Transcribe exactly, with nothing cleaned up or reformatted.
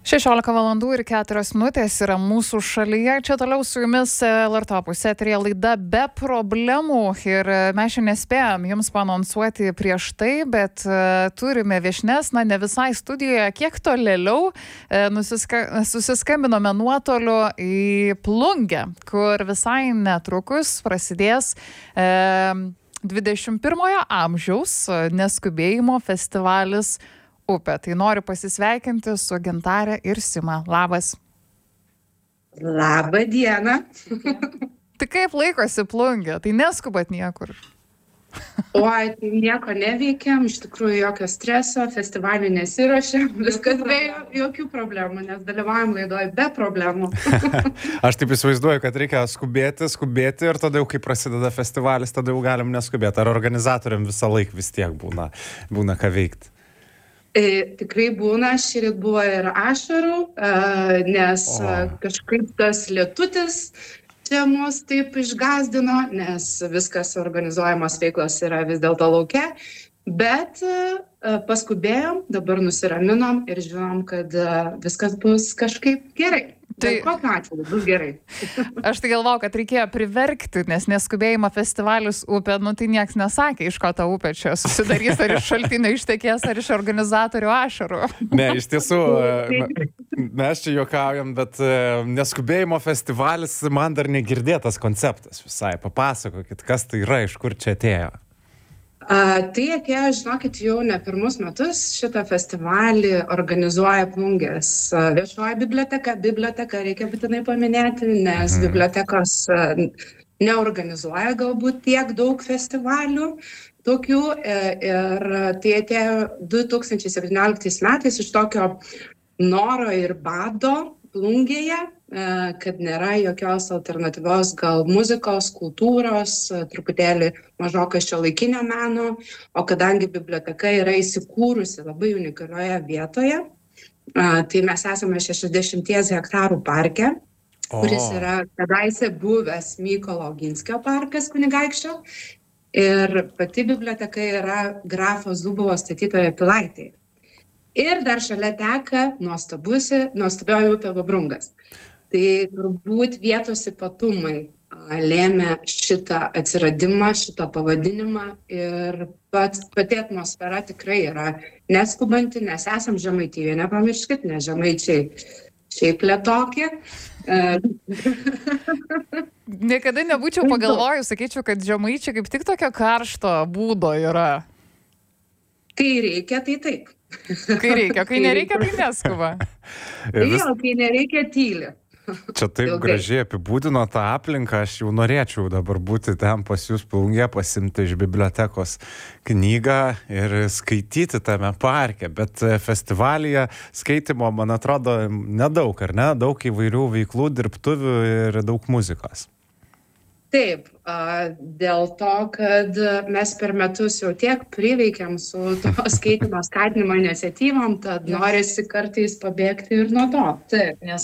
šešiolika valandų ir keturios minutės yra mūsų šalyje. Čia toliau su jumis L R T Opus eteryje laida Be problemų. Ir mes šiandien nespėjom jums paanonsuoti prieš tai, bet uh, turime viešnes, na ne visai studijoje, kiek tolėliau uh, nusiska, susiskambinome nuotoliu į Plungę, kur visai netrukus prasidės uh, dvidešimt pirmojo amžiaus neskubėjimo festivalis Upė. Tai noriu pasisveikinti su Gintarė ir Sima. Labas. Labą dieną. Tai kaip laikosi Plungė? Tai neskubat niekur? Oi, tai nieko neveikiam, iš tikrųjų jokio streso, festivalį nesiruošiam, viskas be jokių problemų, nes dalyvaujam laidoje be problemų. Aš taip įsivaizduoju, kad reikia skubėti, skubėti ir tada jau, kai prasideda festivalis, tada jau galim neskubėti. Ar organizatoriam visą laiką vis tiek būna, būna ką veikti? E, tikrai būna, šįryt buvo ir ašarų, e, nes o. kažkaip tas lietutis čia mus taip išgazdino, nes viskas organizuojamos veiklos yra vis dėlto lauke, bet e, paskubėjom, dabar nusiraminom ir žinom, kad e, viskas bus kažkaip gerai. Tai kokiu atveju bus gerai. Aš tai galvau, kad reikėjo priverkti, nes neskubėjimo festivalis Upė, nu tai nieks nesakė, iš ko ta upė čia susidarys, ar iš šaltinio ištekės, ar iš organizatorių ašarų. Ne, iš tiesų, mes čia juokaujam, bet neskubėjimo festivalis man dar negirdėtas konceptas visai. Papasakokit, kas tai yra, iš kur čia atėjo. A, tai atėjo, žinokit, jau ne pirmus metus šitą festivalį organizuoja Plungės viešoji biblioteka. Biblioteka reikia būtinai paminėti, nes bibliotekos neorganizuoja galbūt tiek daug festivalių tokių. Ir tai atėjo du tūkstančiai septynioliktais metais iš tokio noro ir bado Plungėje, kad nėra jokios alternatyvios gal muzikos, kultūros, truputėlį mažokas šiuolaikinio meno, o kadangi biblioteka yra įsikūrusi labai unikalioje vietoje, tai mes esame šešiasdešimties hektarų parke, o. kuris yra kadaise buvęs Mykolo Oginskio parkas Kunigaikščio, ir pati biblioteka yra grafo Zubovo statytoje Pilaitėje. Ir dar šalia teka nuostabusi, nuostabioji upė Vabrungas. Tai turbūt vietos ypatumai lėmė šitą atsiradimą, šitą pavadinimą ir pats, pati atmosfera tikrai yra neskubanti, nes esam Žemaitijoje, nepamirškit, nes žemaičiai šiaip lėtokie. Niekada nebūčiau pagalvojus, sakyčiau, kad žemaičiai kaip tik tokio karšto būdo yra. Kai reikia, tai taip. Kai reikia, kai nereikia, tai neskuba. Vis... Jo, kai nereikia, tyli. Čia taip Ilgai. Gražiai apibūdino tą aplinką, aš jau norėčiau dabar būti ten pas jūs Plungėje, pasimti iš bibliotekos knygą ir skaityti tame parke, bet festivalyje skaitimo, man atrodo, nedaug, ar ne? Daug įvairių veiklų, dirbtuvių ir daug muzikos. Taip, dėl to, kad mes per metus jau tiek priveikiam su to skaitimo skatinimo iniciatyvom, tad norisi kartais pabėgti ir nuo to. Taip, nes